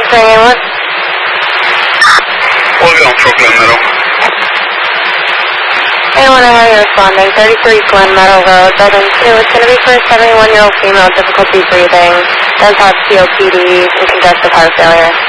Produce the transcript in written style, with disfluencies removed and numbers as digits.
Saying what? What are we on for Glen Meadow? Anyone how you're responding? 33 Glen Meadow Road, Building 2. It's going to be for a 71-year-old female, difficulty breathing, does have COPD and congestive heart failure.